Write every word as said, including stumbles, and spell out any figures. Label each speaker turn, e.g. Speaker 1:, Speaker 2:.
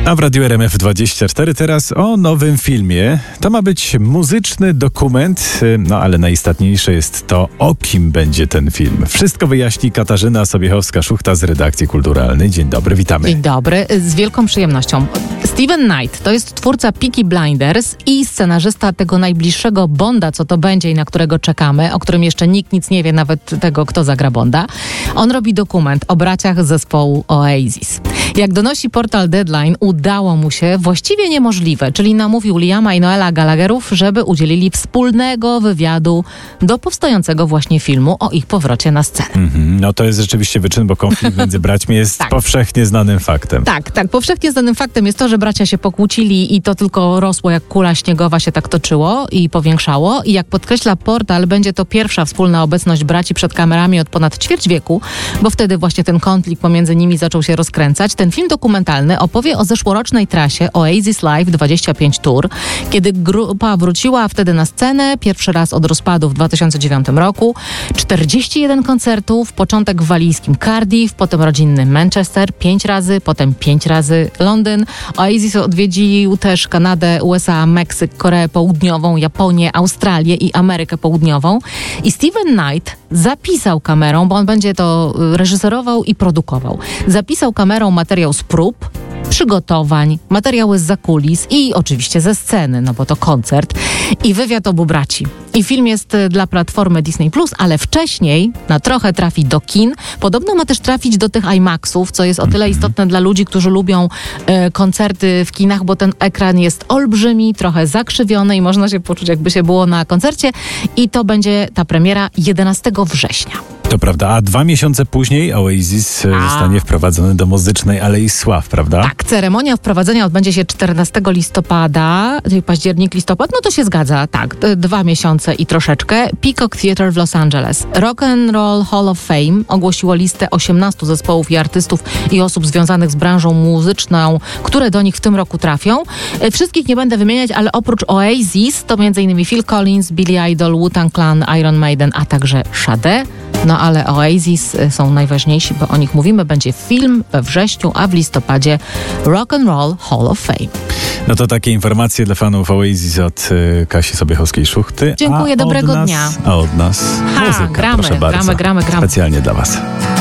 Speaker 1: A w Radiu R M F dwadzieścia cztery teraz o nowym filmie. To ma być muzyczny dokument, no ale najistotniejsze jest to, o kim będzie ten film. Wszystko wyjaśni Katarzyna Sobiechowska-Szuchta z redakcji kulturalnej. Dzień dobry, witamy.
Speaker 2: Dzień dobry, z wielką przyjemnością. Steven Knight to jest twórca Peaky Blinders i scenarzysta tego najbliższego Bonda, co to będzie i na którego czekamy, o którym jeszcze nikt nic nie wie, nawet tego, kto zagra Bonda. On robi dokument o braciach z zespołu Oasis. Jak donosi portal Deadline, udało mu się właściwie niemożliwe, czyli namówił Liama i Noela Gallagherów, żeby udzielili wspólnego wywiadu do powstającego właśnie filmu o ich powrocie na scenę.
Speaker 1: Mm-hmm. No to jest rzeczywiście wyczyn, bo konflikt między braćmi jest
Speaker 2: tak.
Speaker 1: powszechnie znanym faktem.
Speaker 2: Tak, tak. Powszechnie znanym faktem jest to, że bracia się pokłócili i to tylko rosło jak kula śniegowa się tak toczyło i powiększało. I jak podkreśla portal, będzie to pierwsza wspólna obecność braci przed kamerami od ponad ćwierć wieku, bo wtedy właśnie ten konflikt pomiędzy nimi zaczął się rozkręcać. Ten film dokumentalny opowie o zeszłorocznej trasie Oasis Live dwadzieścia pięć Tour, kiedy grupa wróciła wtedy na scenę, pierwszy raz od rozpadu w dwa tysiące dziewiątym roku. czterdzieści jeden koncertów, początek w walijskim Cardiff, potem rodzinny Manchester, pięć razy, potem pięć razy Londyn. Oasis odwiedził też Kanadę, U S A, Meksyk, Koreę Południową, Japonię, Australię i Amerykę Południową. I Steven Knight zapisał kamerą, bo on będzie to reżyserował i produkował. Zapisał kamerą materiał z prób, przygotowań, materiały z zakulis i oczywiście ze sceny, no bo to koncert i wywiad obu braci. I film jest dla platformy Disney plus, ale wcześniej na trochę trafi do kin. Podobno ma też trafić do tych IMAXów, co jest o tyle istotne dla ludzi, którzy lubią e, koncerty w kinach, bo ten ekran jest olbrzymi, trochę zakrzywiony i można się poczuć, jakby się było na koncercie. I to będzie ta premiera jedenastego września.
Speaker 1: To prawda, a dwa miesiące później Oasis a. zostanie wprowadzony do muzycznej Alei Sław, prawda?
Speaker 2: Tak, ceremonia wprowadzenia odbędzie się czternastego listopada, czyli październik, listopad, no to się zgadza, tak, dwa miesiące i troszeczkę. Peacock Theatre w Los Angeles. Rock and Roll Hall of Fame ogłosiło listę osiemnastu zespołów i artystów i osób związanych z branżą muzyczną, które do nich w tym roku trafią. Wszystkich nie będę wymieniać, ale oprócz Oasis to między innymi Phil Collins, Billy Idol, Wu-Tang Clan, Iron Maiden, a także Sade. No ale Oasis są najważniejsi, bo o nich mówimy. Będzie film we wrześniu, a w listopadzie Rock and Roll Hall of Fame.
Speaker 1: No to takie informacje dla fanów Oasis od y, Kasi Sobiechowskiej-Szuchty.
Speaker 2: Dziękuję,
Speaker 1: a
Speaker 2: dobrego
Speaker 1: nas,
Speaker 2: dnia.
Speaker 1: A od nas
Speaker 2: ha,
Speaker 1: muzyka,
Speaker 2: gramy,
Speaker 1: proszę bardzo.
Speaker 2: gramy, gramy, gramy.
Speaker 1: Specjalnie dla was.